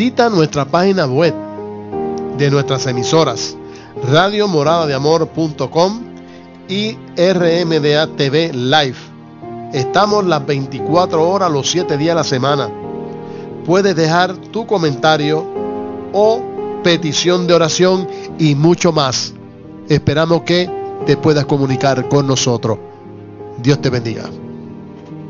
visita nuestra página web de nuestras emisoras radiomoradadeamor.com y RMDA TV Live. Estamos las 24 horas, los 7 días a la semana. Puedes dejar tu comentario o petición de oración y mucho más. Esperamos que te puedas comunicar con nosotros. Dios te bendiga.